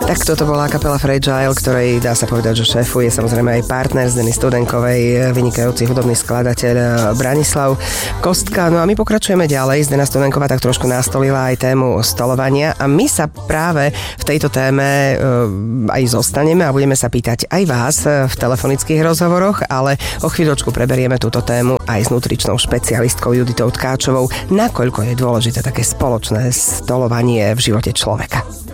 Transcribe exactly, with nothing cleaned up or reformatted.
Tak toto bola kapela Fragile, ktorej dá sa povedať, že šéfuje samozrejme aj partner Zdeny Studenkovej, vynikajúci hudobný skladateľ Branislav Kostka. No a my pokračujeme ďalej. Zdena Studenková tak trošku nastolila aj tému stolovania a my sa práve v tejto téme e, aj zostaneme a budeme sa pýtať aj vás v telefonických rozhovoroch, ale o chvíľočku preberieme túto tému aj s nutričnou špecialistkou Juditou Tkáčovou, nakoľko je dôležité také spoločné stolovanie v živote človeka.